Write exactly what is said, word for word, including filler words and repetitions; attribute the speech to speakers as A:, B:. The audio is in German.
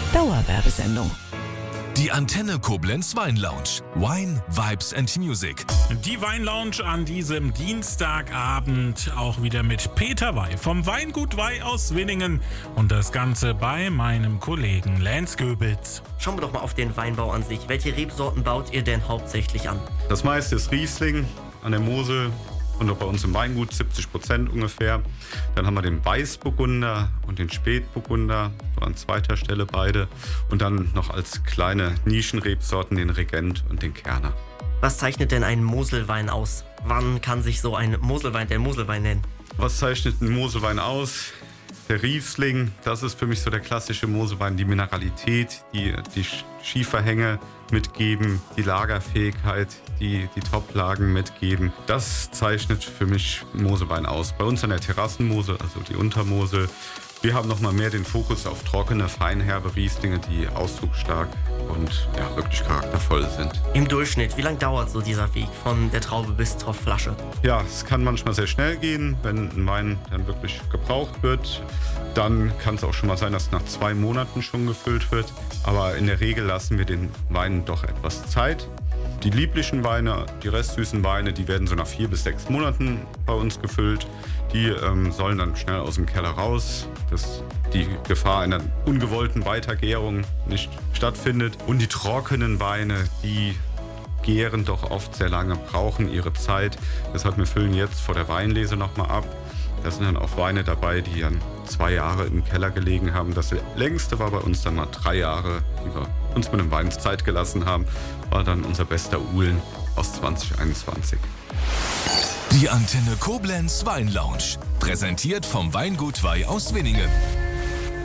A: Dauerwerbesendung.
B: Die Antenne Koblenz Weinlounge. Wine, Vibes and Music.
C: Die Weinlounge an diesem Dienstagabend auch wieder mit Peter Wey vom Weingut Wey aus Winningen und das Ganze bei meinem Kollegen Lenz Göbitz.
D: Schauen wir doch mal auf den Weinbau an sich. Welche Rebsorten baut ihr denn hauptsächlich an?
E: Das meiste ist Riesling an der Mosel und auch bei uns im Weingut siebzig Prozent ungefähr. Dann haben wir den Weißburgunder und den Spätburgunder, so an zweiter Stelle beide. Und dann noch als kleine Nischenrebsorten den Regent und den Kerner.
D: Was zeichnet denn einen Moselwein aus? Wann kann sich so ein Moselwein der Moselwein nennen?
E: Was zeichnet einen Moselwein aus? Der Riesling, das ist für mich so der klassische Moselwein. Die Mineralität, die, die Schieferhänge mitgeben, die Lagerfähigkeit, die, die Toplagen mitgeben. Das zeichnet für mich Moselwein aus. Bei uns an der Terrassenmosel, also die Untermosel, wir haben noch mal mehr den Fokus auf trockene, feinherbe Rieslinge, die ausdrucksstark und ja, wirklich charaktervoll sind.
D: Im Durchschnitt, wie lange dauert so dieser Weg von der Traube bis zur Flasche?
E: Ja, es kann manchmal sehr schnell gehen, wenn ein Wein dann wirklich gebraucht wird. Dann kann es auch schon mal sein, dass nach zwei Monaten schon gefüllt wird. Aber in der Regel lassen wir den Weinen doch etwas Zeit. Die lieblichen Weine, die restsüßen Weine, die werden so nach vier bis sechs Monaten bei uns gefüllt. Die ähm, sollen dann schnell aus dem Keller raus, dass die Gefahr einer ungewollten Weitergärung nicht stattfindet. Und die trockenen Weine, die gären doch oft sehr lange, brauchen ihre Zeit. Deshalb wir füllen jetzt vor der Weinlese nochmal ab. Da sind dann auch Weine dabei, die dann zwei Jahre im Keller gelegen haben. Das längste war bei uns dann mal drei Jahre, die wir uns mit dem Wein Zeit gelassen haben. War dann unser bester Uhlen aus zwanzig einundzwanzig.
B: Die Antenne Koblenz Weinlounge. Präsentiert vom Weingut Wey aus Winningen.